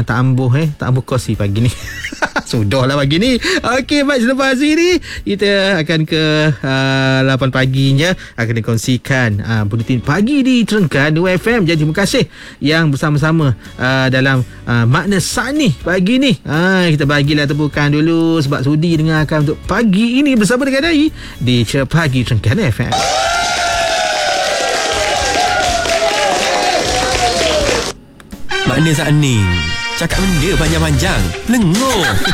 tak ambuh kosi pagi ni. Sudahlah pagi ni. Okey, baik, selepas ini kita akan ke 8 paginya akan dikongsikan buletin pagi di Terengganu FM. Jadi terima kasih yang bersama-sama dalam makna sani pagi ni. Kita bagilah tepukan dulu sebab sudi dengarkan untuk pagi ini bersama dengan Dai di Pagi Terengganu FM. Makna sani. Cakap benda panjang-panjang. Lengur.